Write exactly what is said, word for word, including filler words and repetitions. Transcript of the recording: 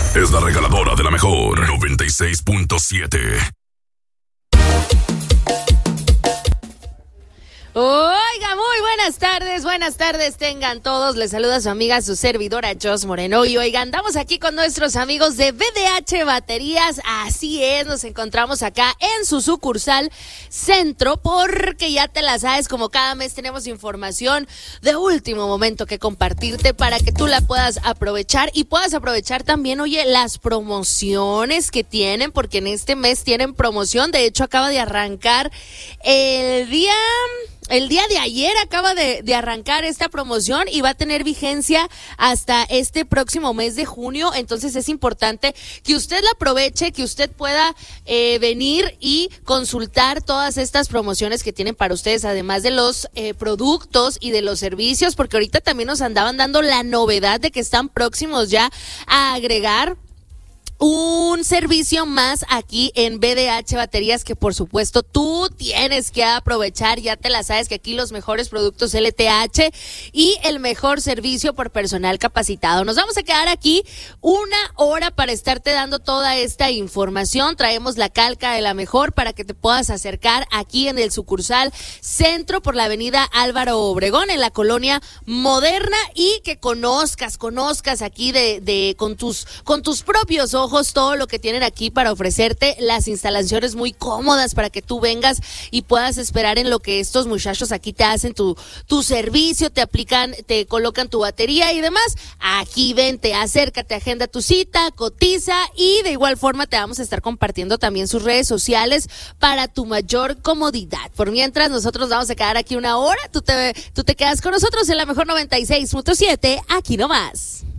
es la regaladora de la mejor noventa y seis punto siete. Oiga, muy buenas tardes, buenas tardes tengan todos. Les saluda su amiga, su servidora Jos Moreno. Y oiga, andamos aquí con nuestros amigos de B D H Baterías. Así es, nos encontramos acá en su sucursal Centro, porque ya te la sabes, como cada mes tenemos información de último momento que compartirte para que tú la puedas aprovechar y puedas aprovechar también, oye, las promociones que tienen, porque en este mes tienen promoción. De hecho, acaba de arrancar el día... El día de ayer acaba de, de arrancar esta promoción y va a tener vigencia hasta este próximo mes de junio. Entonces es importante que usted la aproveche, que usted pueda eh, venir y consultar todas estas promociones que tienen para ustedes, además de los eh, productos y de los servicios, porque ahorita también nos andaban dando la novedad de que están próximos ya a agregar un servicio más aquí en B D H Baterías, que por supuesto tú tienes que aprovechar. Ya te la sabes que aquí los mejores productos L T H y el mejor servicio por personal capacitado. Nos vamos a quedar aquí una hora para estarte dando toda esta información. Traemos la calca de la mejor para que te puedas acercar aquí en el sucursal Centro por la avenida Álvaro Obregón, en la colonia Moderna, y que conozcas, conozcas aquí de, de con tus, con tus propios ojos todo lo que tienen aquí para ofrecerte, las instalaciones muy cómodas para que tú vengas y puedas esperar en lo que estos muchachos aquí te hacen tu, tu servicio, te aplican, te colocan tu batería y demás. Aquí vente, acércate, agenda tu cita, cotiza, y de igual forma te vamos a estar compartiendo también sus redes sociales para tu mayor comodidad. Por mientras, nosotros vamos a quedar aquí una hora, tú te, tú te quedas con nosotros en la mejor noventa y seis punto siete, aquí nomás.